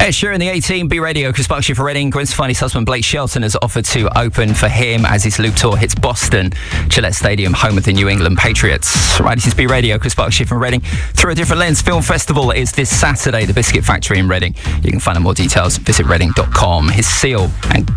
Ed Sheeran, the 18B Radio, Chris Buckshire for Reading. Gwen Stefani's husband Blake Shelton has offered to open for him as his Loop Tour hits Boston, Gillette Stadium, home of the New England Patriots. Right, this is B Radio, Chris Buckshire from Reading. Through a Different Lens Film Festival is this Saturday, the Biscuit Factory in Reading. You can find out more details, visit reading.com. His Seal and